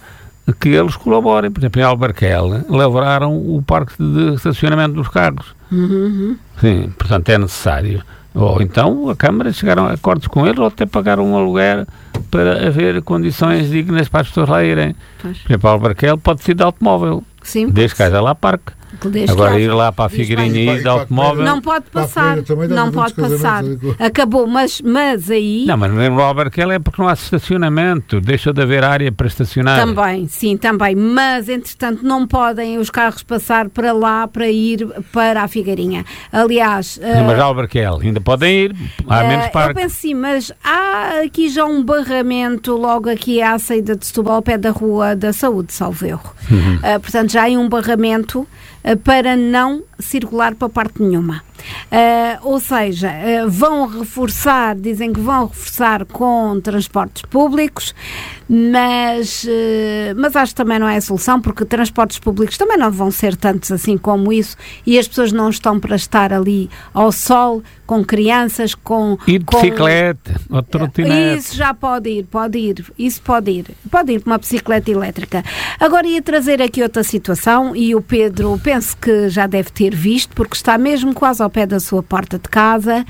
que eles colaborem. Por exemplo, em Albarquel, elaboraram o parque de estacionamento dos carros. Uhum. Sim, portanto é necessário. Ou então a Câmara chegaram a acordos com eles ou até pagaram um aluguer para haver condições dignas para as pessoas lá irem. Pois. Por exemplo, Albarquel pode ser de automóvel, Sim, desde que haja lá parque. desde Agora que ir haja. lá para a Figueirinha e ir de automóvel... Não pode Para a passar, feira também dá não muitos pode passar. casamentos. Acabou, mas, mas aí... Não, mas no Albarquel é porque não há estacionamento, deixa de haver área para estacionar. Também, sim, também. Mas, entretanto, não podem os carros passar para lá para ir para a Figueirinha. Aliás... Não, mas uh, Albarquel ainda podem ir, há uh, menos eu parque. penso sim, mas há aqui já um barramento logo aqui à saída de Setúbal, ao pé da Rua da Saúde, salvo erro. Uhum. Uh, portanto, já há um barramento uh, para não circular para parte nenhuma. Uh, ou seja, uh, vão reforçar, dizem que vão reforçar com transportes públicos, mas, uh, mas acho que também não é a solução, porque transportes públicos também não vão ser tantos assim como isso, e as pessoas não estão para estar ali ao sol, com crianças, com... E de com... bicicleta, ou de trotinete. Isso já pode ir, pode ir, isso pode ir, pode ir para uma bicicleta elétrica. Agora ia trazer aqui outra situação, e o Pedro penso que já deve ter visto, porque está mesmo quase ao pé da sua porta de casa,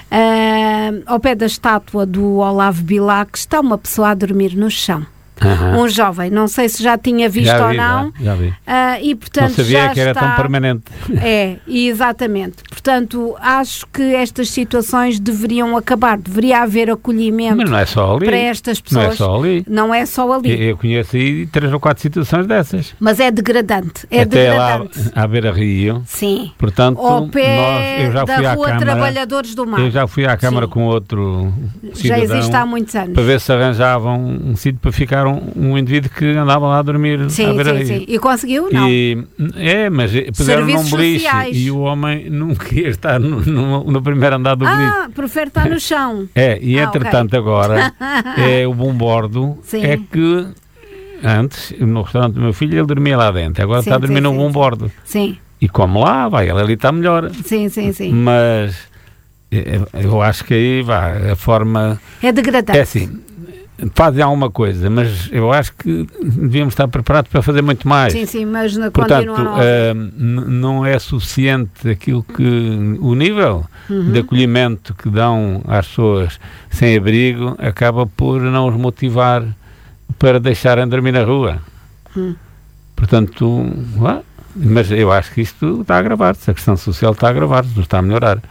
uh, ao pé da estátua do Olavo Bilac, está uma pessoa a dormir no chão. Uhum. Um jovem, não sei se já tinha visto Já vi, ou não. Já, já vi. Uh, e, portanto, Não sabia já que era está... tão permanente. É, exatamente. Portanto, acho que estas situações deveriam acabar. Deveria haver acolhimento Mas não é só ali. para estas pessoas. Não é só ali. Não é só ali. Eu, eu conheço aí três ou quatro situações dessas. Mas é degradante. É Até lá degradante. à beira-rio. Sim. Portanto, Ao pé nós, eu já da fui à Rua Câmara. Trabalhadores do Mar. Eu já fui à Câmara Sim. com outro Já cidadão existe há muitos anos. para ver se arranjavam um, um sítio para ficar um, um indivíduo que andava lá a dormir à Sim, beira-rio. sim, sim. E conseguiu? Não. E, é, mas puseram num Serviços beliche sociais. e o homem não queria estar no, no, no primeiro andar do beliche. Ah, prefere estar no chão. É, e Ah, entretanto ok. agora é o bombordo, Sim. é que antes, no restaurante do meu filho, ele dormia lá dentro, agora Sim, está a dormir sim, no sim, bombordo. Sim, E como lá, vai, ele ali está melhor. sim, sim, sim. Mas eu, eu acho que aí, vá, a forma... É degradante. É assim, fazem alguma coisa, mas eu acho que devíamos estar preparados para fazer muito mais. Sim, sim, mas não Portanto, continuam a uh, n- não é suficiente aquilo que o nível Uhum. de acolhimento que dão às pessoas sem abrigo acaba por não os motivar para deixarem dormir na rua. Hum. Portanto, ah, mas eu acho que isto está a agravar-se, a questão social está a agravar-se, não está a melhorar.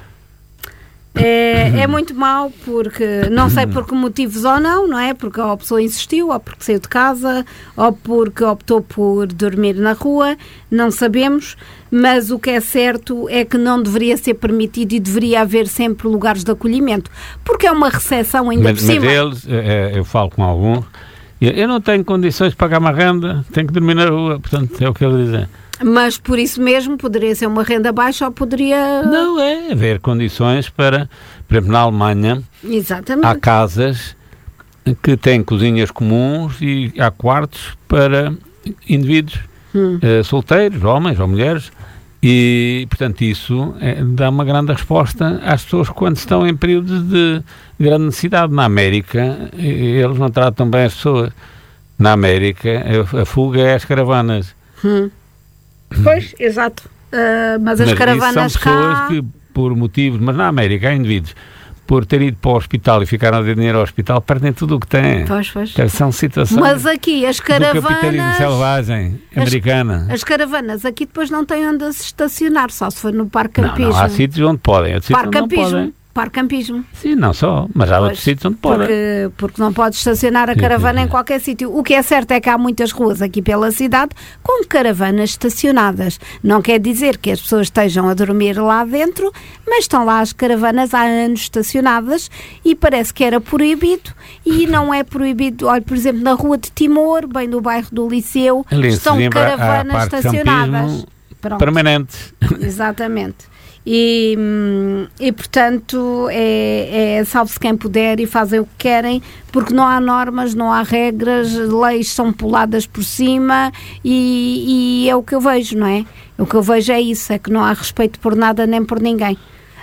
É, é muito mau, porque não sei por que motivos ou não, não é? Porque ou a pessoa insistiu, ou porque saiu de casa, ou porque optou por dormir na rua, não sabemos, mas o que é certo é que não deveria ser permitido e deveria haver sempre lugares de acolhimento, porque é uma recepção ainda Mas, por mas cima. eles, eh, eu falo com alguns, eu eu não tenho condições de pagar uma renda, tenho que dormir na rua, portanto é o que eles dizem. Mas por isso mesmo poderia ser uma renda baixa ou poderia... Não, é haver condições para, por exemplo, na Alemanha, Exatamente. há casas que têm cozinhas comuns e há quartos para indivíduos Hum. eh, solteiros, homens ou mulheres, e, portanto, isso eh, dá uma grande resposta às pessoas quando estão em períodos de grande necessidade. Na América, eh, eles não tratam bem as pessoas. Na América, a, a fuga é as caravanas. Hum. Pois, exato. Ah, mas as Mas caravanas isso são pessoas cá... que, por motivos, mas na América há indivíduos, por ter ido para o hospital e ficaram a dar dinheiro ao hospital, perdem tudo o que têm. Pois, pois. Então, são situações Mas aqui as do capitalismo caravanas... selvagem americana. As caravanas aqui depois não têm onde se estacionar, só se for no Parque Não, Campismo. não, há sítios onde podem, outros sítios Parque onde não podem. Campismo. Parque Campismo. Sim, não só, mas há outros Pois, sítios onde podem. Porque, porque não pode estacionar a Sim, caravana sim, em sim. qualquer sítio. O que é certo é que há muitas ruas aqui pela cidade com caravanas estacionadas. Não quer dizer que as pessoas estejam a dormir lá dentro, mas estão lá as caravanas há anos estacionadas e parece que era proibido e não é proibido. Olha, por exemplo, na Rua de Timor, bem no bairro do Liceu, Ali em estão Sesimbra há caravanas parque estacionadas. campismo Pronto. permanente. Exatamente. E, hum, e portanto, é, é salve-se quem puder e fazem o que querem, porque não há normas, não há regras, leis são puladas por cima e, e é o que eu vejo, não é? O que eu vejo é isso, é que não há respeito por nada nem por ninguém.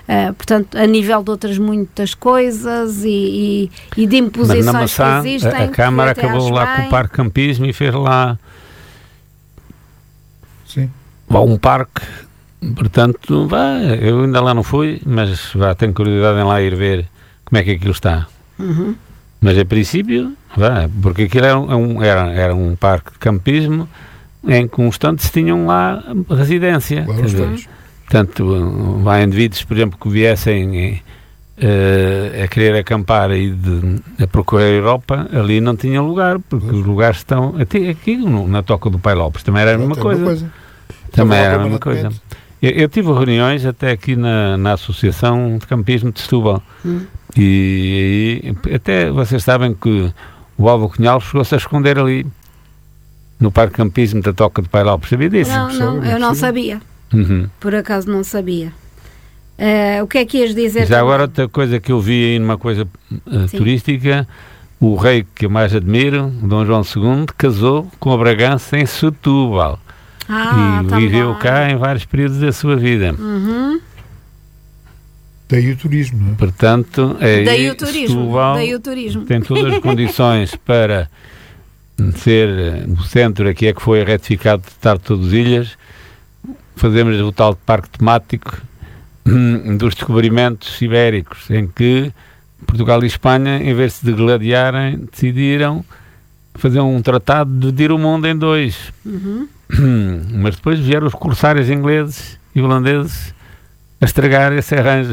uh, portanto, a nível de outras muitas coisas e, e, e de imposições Mas na Maçã, que existem. a, a Câmara que até acabou acho lá bem. com o Parque Campismo e fez lá Sim. vá, um parque, portanto, vá, eu ainda lá não fui, mas vá, tenho curiosidade em lá ir ver como é que aquilo está. Uhum. Mas a princípio, vá, porque aquilo era um, era, era um parque de campismo em que constantes tinham lá residência. Claro, Quer dizer, todos. portanto, há indivíduos, por exemplo, que viessem eh, a querer acampar e de, a procurar a Europa, ali não tinham lugar, porque os lugares estão até aqui no, na Toca do Pai Lopes, também era a mesma Pronto, é coisa. uma coisa. Também Estava lá era a mesma coisa. permanentemente. Eu, eu tive reuniões até aqui na, na Associação de Campismo de Setúbal. Hum. E, e até vocês sabem que o Álvaro Cunhal chegou-se a esconder ali no Parque de Campismo da Toca de Pai Lopes. Sabia disso? Não, não, eu não sabia. Uhum. Por acaso não sabia. Uh, o que é que ias dizer? Já também? agora outra coisa que eu vi aí numa coisa uh, Sim. turística, o rei que eu mais admiro, Dom João segundo, casou com a Bragança em Setúbal. Ah, e tá viveu bem. cá em vários períodos da sua vida. Uhum. Daí o turismo, não é? Portanto, é Daí o turismo. Setúbal Daí o turismo. tem todas as condições para ser eh, o centro aqui é que foi retificado de estar todas as ilhas. Fazemos o tal parque temático hum, dos descobrimentos ibéricos, em que Portugal e Espanha, em vez de gladiarem, decidiram fazer um tratado de dividir o mundo em dois. Uhum. Mas depois vieram os corsários ingleses e holandeses a estragar esse arranjo.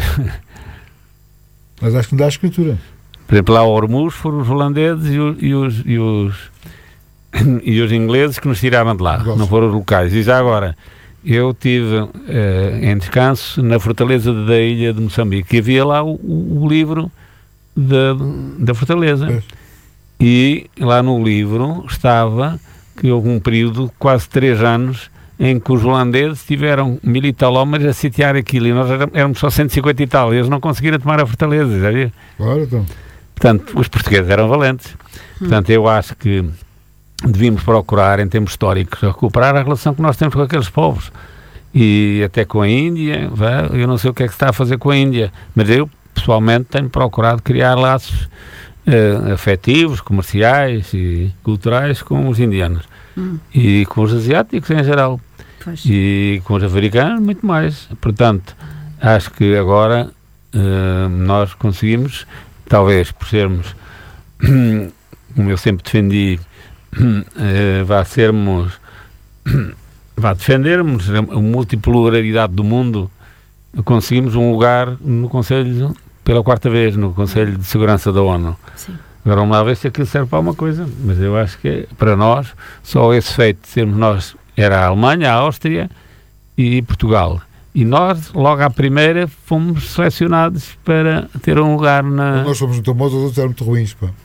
Mas acho que não dá a escritura. Por exemplo, lá ao Hormuz foram os holandeses e, o, e, os, e, os, e os ingleses que nos tiraram de lá, Negócio. não foram os locais. E já agora, eu estive eh, em descanso na fortaleza da ilha de Moçambique e havia lá o, o, o livro da, da fortaleza. Pois. E lá no livro estava que houve um período de quase três anos em que os holandeses tiveram mil e tal homens a sitiar aquilo e nós éramos, éramos só cento e cinquenta e tal e eles não conseguiram tomar a fortaleza, já viu? Claro, então. Portanto, os portugueses eram valentes. Portanto, eu acho que devíamos procurar, em termos históricos, recuperar a relação que nós temos com aqueles povos. E até com a Índia, vá, eu não sei o que é que se está a fazer com a Índia, mas eu, pessoalmente, tenho procurado criar laços uh, afetivos, comerciais e culturais com os indianos. Hum. E com os asiáticos em geral. Pois. E com os africanos, muito mais. Portanto, acho que agora uh, nós conseguimos, talvez por sermos, como eu sempre defendi, uh, vá sermos, vá defendermos a multipolaridade do mundo, conseguimos um lugar no Conselho, pela quarta vez, no Conselho de Segurança da ONU. Sim. Agora vamos lá ver se aquilo serve para alguma coisa, mas eu acho que é, para nós, só esse feito de sermos nós, era a Alemanha, a Áustria e Portugal. E nós, logo à primeira, fomos selecionados para ter um lugar na... Ou nós somos muito bons, os outros eram muito ruins, pá.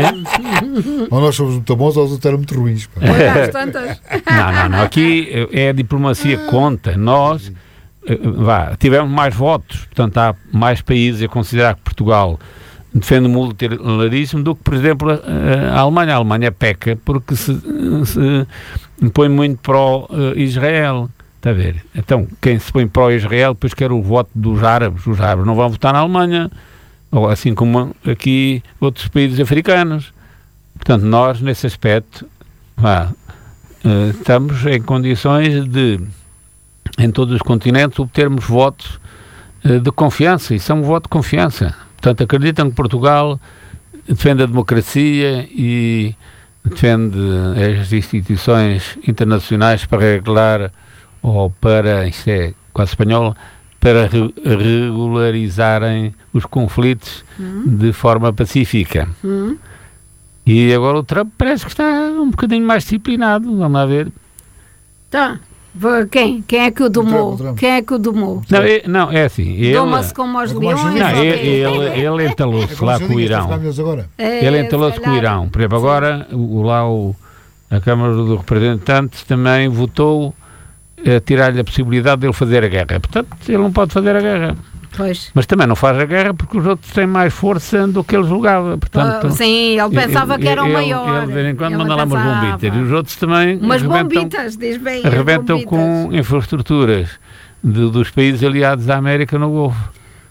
É? Ou nós somos muito bons, os outros eram muito ruins, pá. Pois, às tantas. Não, não, não. Aqui é a diplomacia que conta. Nós, eh, vá, tivemos mais votos, portanto há mais países a considerar que Portugal defende o multilateralismo do que, por exemplo, a, a Alemanha. A Alemanha peca porque se, se põe muito pró-Israel. Está a ver? Então, quem se põe pró-Israel depois quer o voto dos árabes. Os árabes não vão votar na Alemanha, ou assim como aqui outros países africanos. Portanto, nós, nesse aspecto, vá, uh, estamos em condições de, em todos os continentes, obtermos votos uh, de confiança. Isso é um voto de confiança. Portanto, acreditam que Portugal defende a democracia e defende as instituições internacionais para regular, ou para, isto é quase espanhol, para re regularizarem os conflitos Hum. de forma pacífica. Hum. E agora o Trump parece que está um bocadinho mais disciplinado, vamos lá ver. Tá. Vou- Quem? Quem é que o domou? O Trump. Quem é que o domou? Não, é, não, é assim, ele, Doma-se como aos É como aos leões? leões. não, ou ele, quê? ele, ele É entalou-se como lá se eu com o diga, Irão. estamos agora. É, Ele se entalou-se com o calhar. Irão. Por exemplo, agora o, o lá o, a Câmara dos Representantes também votou a tirar-lhe a possibilidade de ele fazer a guerra. Portanto, ele não pode fazer a guerra. Pois. Mas também não faz a guerra porque os outros têm mais força do que ele julgava. Portanto, Ah, sim, ele pensava que era o ele- maior. Ele de vez em quando Ele manda lá umas pensava. bombitas. E os outros também Umas arrebentam, bombitas, diz bem. as arrebentam bombitas. com infraestruturas de, dos países aliados da América no Golfo.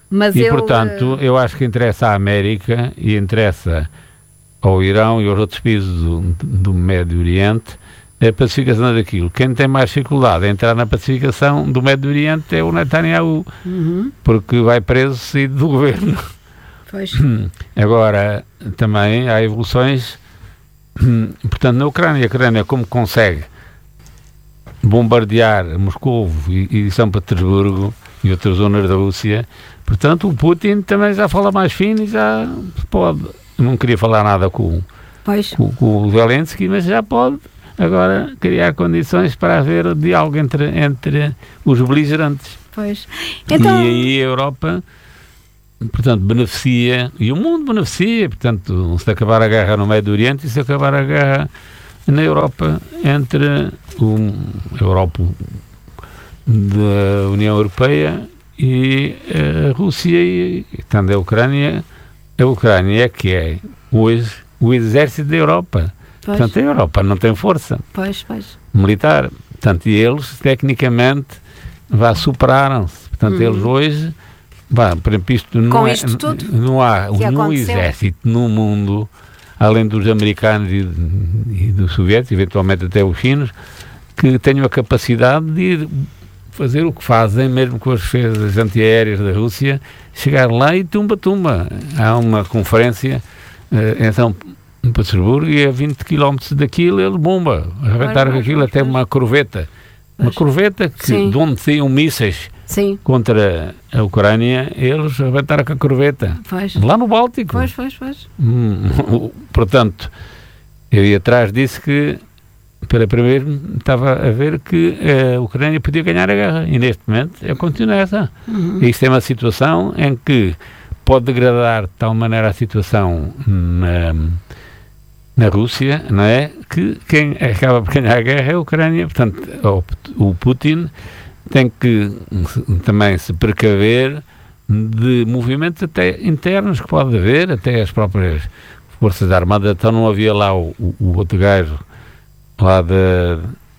Mas e, ele, portanto, eu acho que interessa à América e interessa ao Irão e aos outros países do, do Médio Oriente a pacificação daquilo. Quem tem mais dificuldade em entrar na pacificação do Médio Oriente é o Netanyahu, uhum. porque vai preso saído do governo. Pois. Agora, também há evoluções, portanto, na Ucrânia, a Ucrânia como consegue bombardear Moscovo e, e São Petersburgo e outras zonas da Rússia, portanto, o Putin também já fala mais fino e já pode, não queria falar nada com, com, com o Zelensky, mas já pode agora criar condições para haver diálogo entre, entre os beligerantes. Pois. Então... E aí a Europa, portanto, beneficia, e o mundo beneficia, portanto, se acabar a guerra no Médio Oriente e se acabar a guerra na Europa, entre o, a Europa da União Europeia e a Rússia e, portanto, a Ucrânia, a Ucrânia é que é hoje o exército da Europa. Pois. Portanto, a Europa não tem força pois, pois. militar. Portanto, e eles, tecnicamente, vá, superaram-se. Portanto, uhum. eles hoje, vá, por exemplo, isto não, Com é, isto tudo não há nenhum aconteceu. exército no mundo, além dos americanos e, e dos soviéticos, eventualmente até os chinos, que tenham a capacidade de ir fazer o que fazem, mesmo com as defesas antiaéreas da Rússia, chegar lá e tumba-tumba. Há uma conferência uh, em São Petersburgo e a vinte quilómetros daquilo ele bomba, arrebentaram com aquilo até uma corveta. Uma corveta que, de onde saíam mísseis Sim. contra a Ucrânia, eles arrebentaram com a corveta. Pois. Lá no Báltico. Pois, pois, pois. Hum, portanto, eu ia atrás disso que, para primeiro, estava a ver que a Ucrânia podia ganhar a guerra. E neste momento, é continua essa. Uhum. Isto é uma situação em que pode degradar de tal maneira a situação na... na Rússia, não é? Que quem acaba por ganhar a guerra é a Ucrânia. Portanto, o, o Putin tem que também se precaver de movimentos até internos que pode haver, até as próprias forças armadas. Então não havia lá o, o, o outro gajo lá da,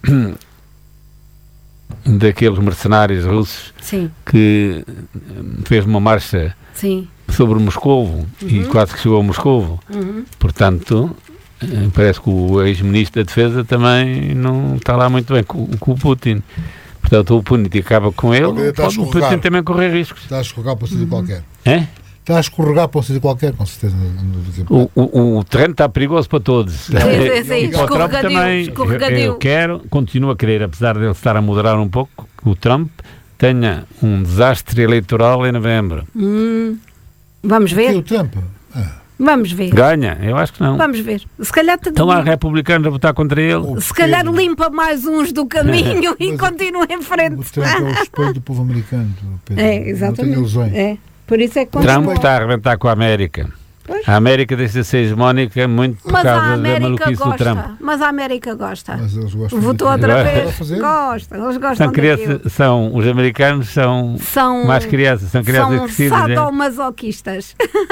daqueles mercenários russos. Sim. Que fez uma marcha Sim. sobre Moscovo, uhum. e quase que chegou a Moscovo. Uhum. Portanto, parece que o ex-ministro da Defesa também não está lá muito bem com, com o Putin. Portanto, o Putin acaba com ele, pode o Putin também correr riscos. Está a escorregar para um sítio uhum. qualquer. É? Está a escorregar para um sítio qualquer, com certeza. O, o, o terreno está perigoso para todos. Sim, sim, sim. O Trump também, escorregadio. Eu, eu quero, continuo a querer, apesar de ele estar a moderar um pouco, que o Trump tenha um desastre eleitoral em novembro. Hum, vamos ver. E o Trump? Ah. Vamos ver. Ganha? Eu acho que não. Vamos ver. Se calhar estão lá republicanos a votar contra ele. Se calhar limpa mais uns do caminho e continua em frente. O Trump é o espelho do povo americano. Pedro. É, exatamente. Não tenho ilusões. É. Por isso é que Trump está a arrebentar com a América. Pois. A América deixa de ser hegemónica muito por mas causa da maluquice gosta, do Trump. Mas a América gosta. Mas eles gostam. Votou outra vez. Fazer. Gosta. Eles gostam são, criança, são Os americanos são, são mais crianças. São crianças crescidas. São sadomasoquistas.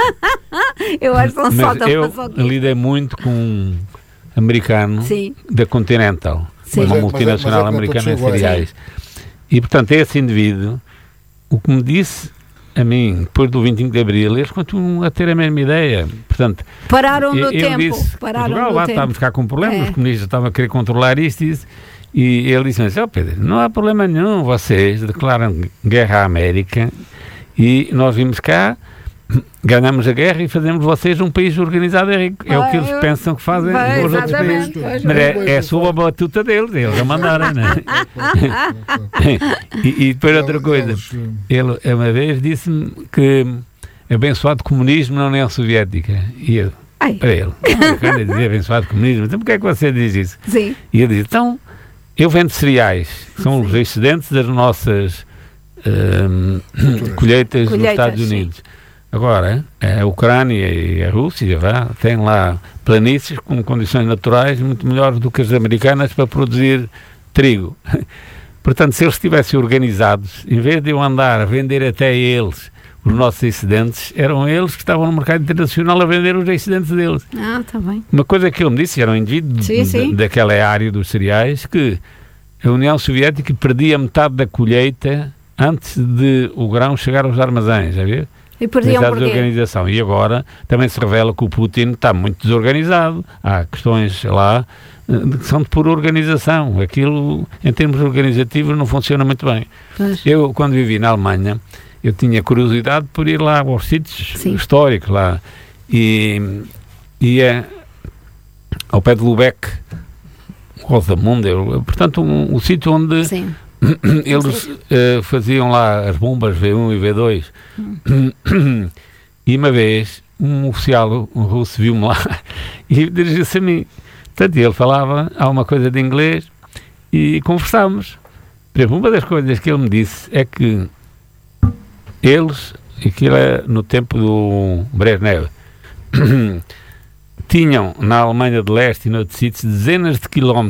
Eu acho que são sadomasoquistas. Eu lidei muito com um americano Sim. da Continental. Sim. Uma é, multinacional mas é, mas é americana em cereais. E, portanto, esse indivíduo, o que me disse a mim, depois do vinte e cinco de Abril, eles continuam a ter a mesma ideia. Portanto, pararam no eu, eu tempo. Disse, pararam Portugal, no lá tempo. estávamos cá com problemas, é. os comunistas estavam a querer controlar isto e isso. E ele disse assim, ó oh, Pedro, não há problema nenhum, vocês declaram guerra à América e nós vimos cá, ganhamos a guerra e fazemos vocês um país organizado e rico. É ah, o que eles eu... pensam que fazem Vai, os outros países. Mas é, é sob a batuta deles, eles a mandarem, não é? e, e depois outra coisa, ele uma vez disse-me que abençoado comunismo na União Soviética. E eu, Ai. para ele, quando ele dizia abençoado comunismo, então porquê é que você diz isso? Sim. E ele disse, então, eu vendo cereais, que são Sim. os excedentes das nossas um, colheitas, colheitas nos Estados Unidos. Sim. Agora, a Ucrânia e a Rússia vá, têm lá planícies com condições naturais muito melhores do que as americanas para produzir trigo. Portanto, se eles estivessem organizados, em vez de eu andar a vender até eles os nossos excedentes, eram eles que estavam no mercado internacional a vender os excedentes deles. Ah, está bem. Uma coisa que ele me disse, era um indivíduo sim, sim. De, daquela área dos cereais, que a União Soviética perdia metade da colheita antes de o grão chegar aos armazéns, já viu? E perdiam Essa porquê? desorganização. E agora também se revela que o Putin está muito desorganizado. Há questões lá eh, que são de pura organização. Aquilo, em termos organizativos, não funciona muito bem. Pois. Eu, quando vivi na Alemanha, eu tinha curiosidade por ir lá aos sítios Sim. históricos lá. E ia ao pé de Lubeck, Rosamunde, portanto, um, um sítio onde Sim. eles uh, faziam lá as bombas V um e V dois. Hum. E uma vez um oficial, um russo, viu-me lá e dirigiu-se a mim. Portanto, ele falava alguma coisa de inglês e conversámos. Por exemplo, uma das coisas que ele me disse é que eles, aquilo é no tempo do Brezhnev, tinham na Alemanha de Leste e noutros sítios dezenas de quilómetros